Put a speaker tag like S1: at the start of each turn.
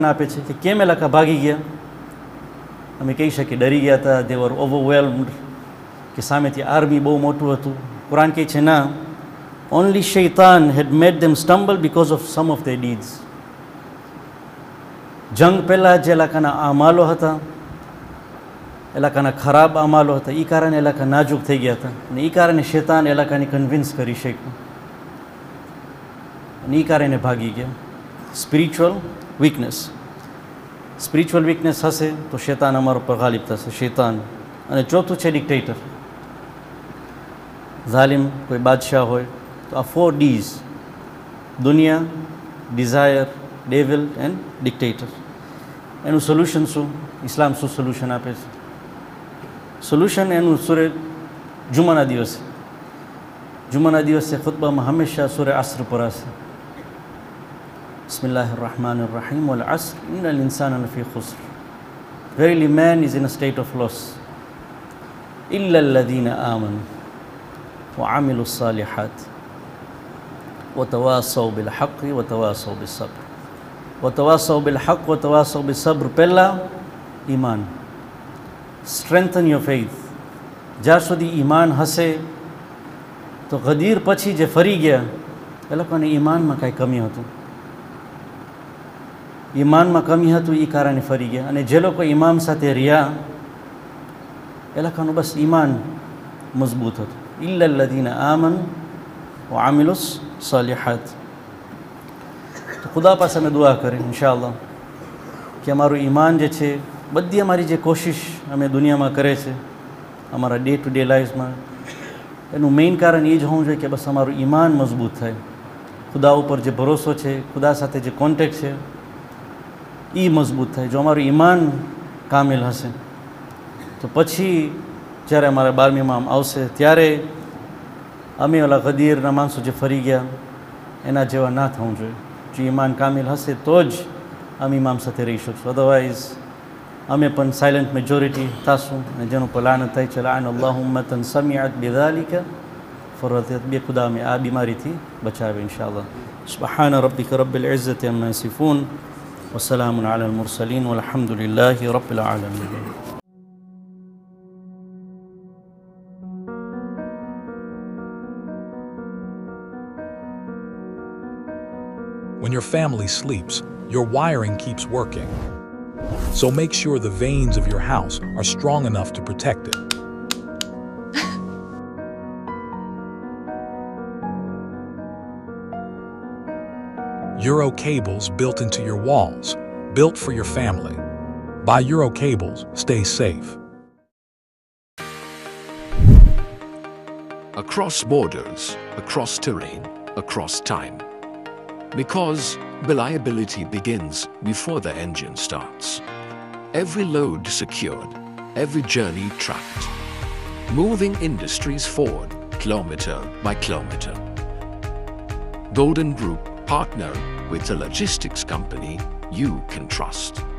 S1: આપે છે કે કેમ એ લોકો ભાગી ગયા. અમે કહી શકીએ ડરી ગયા હતા, દે વર ઓવરવેલ્મ્ડ, કે સામેથી આર્મી બહુ મોટું હતું. કુરાન કહે છે ના, only શૈતાન head made them સ્ટમ્બલ because of sum of their deeds. જંગ પહેલાં જે ઇલાકાના અમાલો હતા, ઇલાકાના ખરાબ અમાલો હતા, એ કારણે ઇલાકા નાજુક થઈ ગયા હતા અને એ કારણે શૈતાન ઇલાકાને કન્વિન્સ કરી શક્યું અને એ કારણે ભાગી ગયા. સ્પિરિચ્યુઅલ વીકનેસ, સ્પિરિચ્યુઅલ વીકનેસ હશે તો શૈતાન અમારા ઉપર ગાલિબ થશે, શૈતાન. અને ચોથું છે ડિક્ટેટર, ઝાલિમ કોઈ બાદશાહ હોય તો આ 4 Ds: દુનિયા, ડિઝાયર, ડેવિલ એન્ડ ડિક્ટેટર. એનું સોલ્યુશન શું? ઇસ્લામ શું સોલ્યુશન આપે છે? સોલ્યુશન એનું સૂરે જુમાના દિવસે ખુતબામાં હંમેશા સૂરે અસ્ર પર હશે. બિસ્મિલ્લાહિર રહમાનિર રહીમ, વલ અસ્ર ઇન્નલ ઇન્સાન લફી ખુસ્ર. Verily man is in a state of loss. إلا الذين آمنوا وعملوا الصالحات وتواصوا بالحق وتواصوا بالصبر. وتواصوا بالحق وتواصوا بالصبر. પહેલા ઈમાન. Strengthen your faith. જ્યાં સુધી ઈમાન હશે તો ગદીર પછી જે ફરી ગયા એ લોકોને ઈમાનમાં કાંઈ કમી હતું, ઈમાનમાં કમી હતું એ કારણે ફરી ગયા. અને જે લોકો ઈમામ સાથે રહ્યા એ લોકોનું બસ ઈમાન મજબૂત હતું. ઇલ્લા અલ્લઝીના આમનુ વ આમિલુસ સાલિહાત. તો ખુદા પાસે અમે દુઆ કરી ઇન્શાઅલ્લાહ કે અમારું ઈમાન જે છે, બધી અમારી જે કોશિશ અમે દુનિયામાં કરે છે, અમારા ડે ટુ ડે લાઈફમાં, એનું મેઇન કારણ એ જ હોવું જોઈએ કે બસ અમારું ઈમાન મજબૂત થાય, ખુદા ઉપર જે ભરોસો છે, ખુદા સાથે જે કોન્ટેક્ટ છે એ મજબૂત થાય. જો અમારું ઈમાન કામિલ હશે તો પછી જ્યારે અમારા 12મી ઇમામ આવશે ત્યારે અમે ઓલા ગદીરના માણસો જે ફરી ગયા એના જેવા ના થવું જોઈએ. જો ઈમાન કામિલ હશે તો જ અમે ઇમામ સાથે રહી શકશું, અદરવાઇઝ અમે પણ સાયલન્ટ મેજોરિટી થશું અને જેનું પર લાનત થાય છે. લાન અલ્લાહુ ઉમ્મતન સમિઅત બિઝાલિકા ફરવતિત. બે ખુદા અમે આ બીમારીથી બચાવે ઇન્શાઅલ્લાહ. સુબ્હાન રબ્બિકા રબ્બિલ ઇઝ્ઝતિ અમ્મા યસિફૂન વસલામુન અલલ મુરસલીન વલહમ્દુલિલ્લાહિ રબ્બિલ આલમીન.
S2: When your family sleeps, your wiring keeps working. So make sure the vanes of your house are strong enough to protect it. Euro cables built into your walls, built for your family. Buy Euro cables, stay safe.
S3: Across borders, across terrain, across time. Because reliability begins before the engine starts. Every load secured, every journey tracked. Moving industries forward, kilometer by kilometer. Golden Group, partner with a logistics company you can trust.